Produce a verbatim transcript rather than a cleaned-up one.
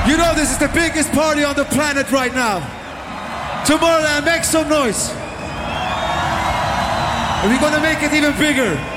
You know this is the biggest party on the planet right now. Tomorrowland, make some noise. And we're gonna make it even bigger.